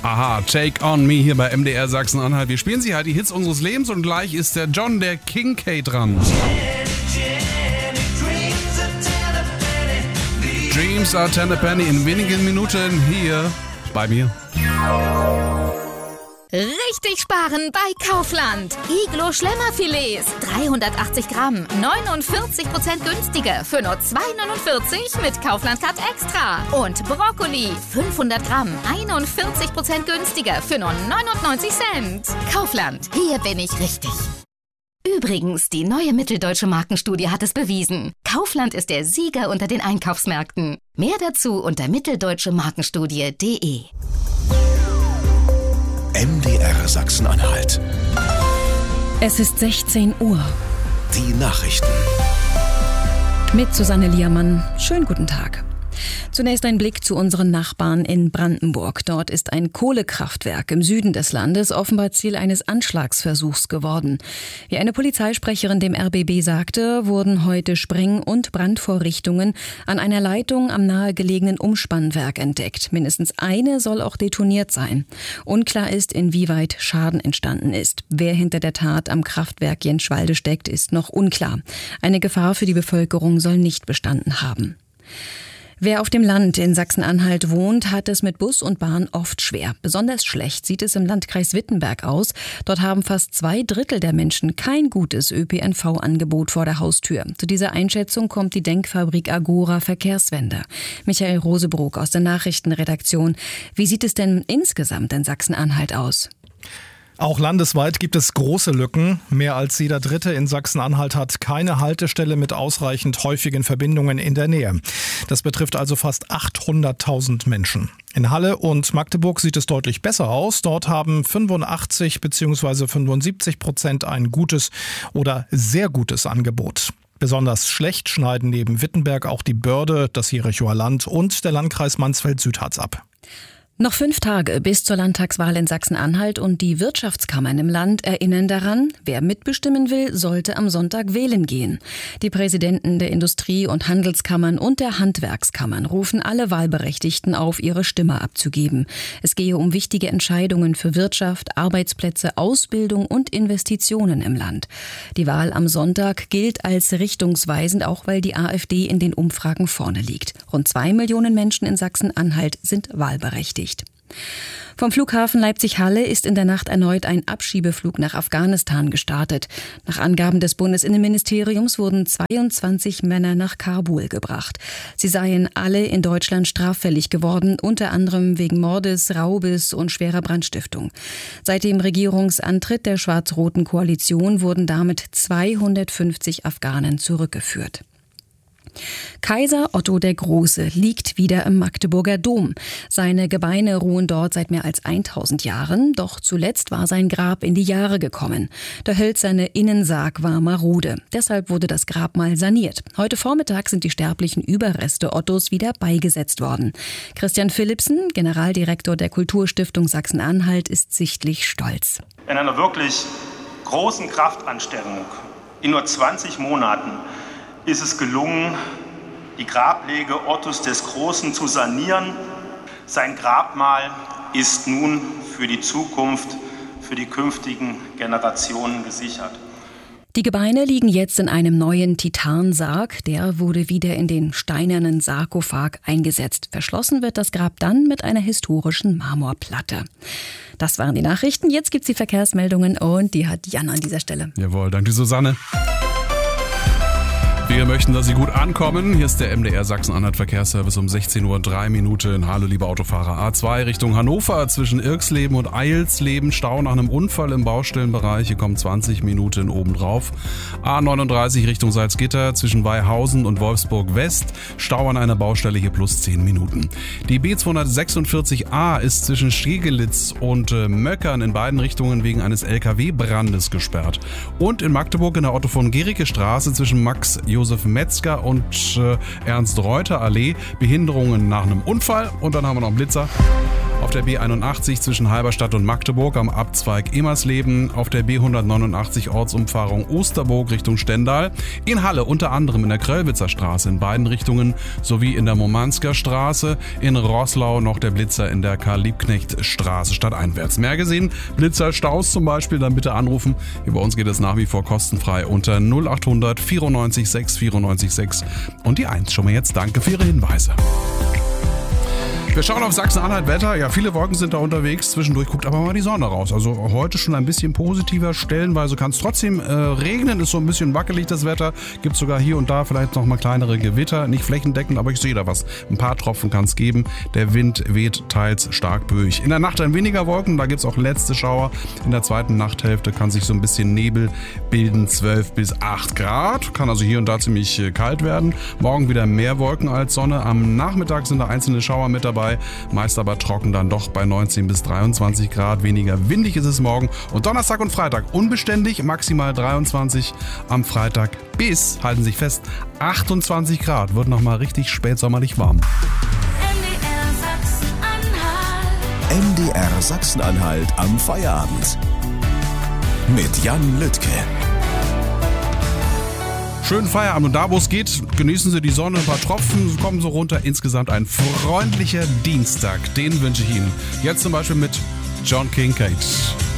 Aha, Take On Me hier bei MDR Sachsen-Anhalt. Wir spielen sie halt die Hits unseres Lebens und gleich ist der John, der Kincaid dran. Dreams are ten a penny in wenigen Minuten hier bei mir. Richtig sparen bei Kaufland. Iglo Schlemmerfilets, 380 Gramm, 49% günstiger für nur 2,49 mit Kaufland Card Extra. Und Brokkoli, 500 Gramm, 41% günstiger für nur 99 Cent. Kaufland, hier bin ich richtig. Übrigens, die neue Mitteldeutsche Markenstudie hat es bewiesen. Kaufland ist der Sieger unter den Einkaufsmärkten. Mehr dazu unter mitteldeutschemarkenstudie.de. MDR Sachsen-Anhalt. Es ist 16 Uhr. Die Nachrichten. Mit Susanne Liermann. Schönen guten Tag. Zunächst ein Blick zu unseren Nachbarn in Brandenburg. Dort ist ein Kohlekraftwerk im Süden des Landes offenbar Ziel eines Anschlagsversuchs geworden. Wie eine Polizeisprecherin dem RBB sagte, wurden heute Spreng- und Brandvorrichtungen an einer Leitung am nahegelegenen Umspannwerk entdeckt. Mindestens eine soll auch detoniert sein. Unklar ist, inwieweit Schaden entstanden ist. Wer hinter der Tat am Kraftwerk Jenschwalde steckt, ist noch unklar. Eine Gefahr für die Bevölkerung soll nicht bestanden haben. Wer auf dem Land in Sachsen-Anhalt wohnt, hat es mit Bus und Bahn oft schwer. Besonders schlecht sieht es im Landkreis Wittenberg aus. Dort haben fast 2/3 der Menschen kein gutes ÖPNV-Angebot vor der Haustür. Zu dieser Einschätzung kommt die Denkfabrik Agora Verkehrswende. Michael Rosebrook aus der Nachrichtenredaktion. Wie sieht es denn insgesamt in Sachsen-Anhalt aus? Auch landesweit gibt es große Lücken. Mehr als jeder Dritte in Sachsen-Anhalt hat keine Haltestelle mit ausreichend häufigen Verbindungen in der Nähe. Das betrifft also fast 800.000 Menschen. In Halle und Magdeburg sieht es deutlich besser aus. Dort haben 85 bzw. 75% ein gutes oder sehr gutes Angebot. Besonders schlecht schneiden neben Wittenberg auch die Börde, das Jerichoer Land und der Landkreis Mansfeld-Südharz ab. Noch 5 Tage bis zur Landtagswahl in Sachsen-Anhalt und die Wirtschaftskammern im Land erinnern daran, wer mitbestimmen will, sollte am Sonntag wählen gehen. Die Präsidenten der Industrie- und Handelskammern und der Handwerkskammern rufen alle Wahlberechtigten auf, ihre Stimme abzugeben. Es gehe um wichtige Entscheidungen für Wirtschaft, Arbeitsplätze, Ausbildung und Investitionen im Land. Die Wahl am Sonntag gilt als richtungsweisend, auch weil die AfD in den Umfragen vorne liegt. Rund 2 Millionen Menschen in Sachsen-Anhalt sind wahlberechtigt. Vom Flughafen Leipzig-Halle ist in der Nacht erneut ein Abschiebeflug nach Afghanistan gestartet. Nach Angaben des Bundesinnenministeriums wurden 22 Männer nach Kabul gebracht. Sie seien alle in Deutschland straffällig geworden, unter anderem wegen Mordes, Raubes und schwerer Brandstiftung. Seit dem Regierungsantritt der schwarz-roten Koalition wurden damit 250 Afghanen zurückgeführt. Kaiser Otto der Große liegt wieder im Magdeburger Dom. Seine Gebeine ruhen dort seit mehr als 1000 Jahren, doch zuletzt war sein Grab in die Jahre gekommen. Der hölzerne Innensarg war marode, deshalb wurde das Grabmal saniert. Heute Vormittag sind die sterblichen Überreste Ottos wieder beigesetzt worden. Christian Philipsen, Generaldirektor der Kulturstiftung Sachsen-Anhalt, ist sichtlich stolz. In einer wirklich großen Kraftanstrengung in nur 20 Monaten ist es gelungen, die Grablege Ottos des Großen zu sanieren. Sein Grabmal ist nun für die Zukunft, für die künftigen Generationen gesichert. Die Gebeine liegen jetzt in einem neuen Titansarg. Der wurde wieder in den steinernen Sarkophag eingesetzt. Verschlossen wird das Grab dann mit einer historischen Marmorplatte. Das waren die Nachrichten. Jetzt gibt's die Verkehrsmeldungen und die hat Jan an dieser Stelle. Jawohl, danke Susanne. Wir möchten, dass Sie gut ankommen. Hier ist der MDR Sachsen-Anhalt Verkehrsservice um 16:03 Uhr. Hallo liebe Autofahrer. A2 Richtung Hannover zwischen Irksleben und Eilsleben. Stau nach einem Unfall im Baustellenbereich. Hier kommen 20 Minuten obendrauf. A39 Richtung Salzgitter zwischen Weihausen und Wolfsburg West. Stau an einer Baustelle, hier plus 10 Minuten. Die B246a ist zwischen Stegelitz und Möckern in beiden Richtungen wegen eines LKW-Brandes gesperrt. Und in Magdeburg in der Otto von Gericke Straße zwischen Max Josef Metzger und Ernst Reuter Allee. Behinderungen nach einem Unfall. Und dann haben wir noch einen Blitzer. Auf der B81 zwischen Halberstadt und Magdeburg am Abzweig Emersleben, auf der B189 Ortsumfahrung Osterburg Richtung Stendal, in Halle unter anderem in der Kröllwitzer Straße in beiden Richtungen sowie in der Momansker Straße, in Roßlau noch der Blitzer in der Karl-Liebknecht-Straße stadteinwärts. Mehr gesehen, Blitzer, Staus zum Beispiel, dann bitte anrufen. Über uns geht es nach wie vor kostenfrei unter 0800 94 6 94 6 und die 1. Schon mal jetzt danke für Ihre Hinweise. Wir schauen auf Sachsen-Anhalt Wetter. Ja, viele Wolken sind da unterwegs. Zwischendurch guckt aber mal die Sonne raus. Also heute schon ein bisschen positiver. Stellenweise kann es trotzdem regnen. Ist so ein bisschen wackelig das Wetter. Gibt sogar hier und da vielleicht noch mal kleinere Gewitter. Nicht flächendeckend, aber ich sehe da was. Ein paar Tropfen kann es geben. Der Wind weht teils stark böig. In der Nacht dann weniger Wolken. Da gibt es auch letzte Schauer. In der zweiten Nachthälfte kann sich so ein bisschen Nebel bilden. 12 bis 8 Grad. Kann also hier und da ziemlich kalt werden. Morgen wieder mehr Wolken als Sonne. Am Nachmittag sind da einzelne Schauer mit dabei. Meist aber trocken dann doch bei 19 bis 23 Grad. Weniger windig ist es morgen. Und Donnerstag und Freitag unbeständig, maximal 23. Am Freitag bis, halten Sie sich fest, 28 Grad. Wird nochmal richtig spätsommerlich warm. MDR Sachsen-Anhalt am Feierabend. Mit Jan Lüttke. Schönen Feierabend und da, wo es geht, genießen Sie die Sonne, ein paar Tropfen, kommen so runter. Insgesamt ein freundlicher Dienstag, den wünsche ich Ihnen. Jetzt zum Beispiel mit John Kincaid.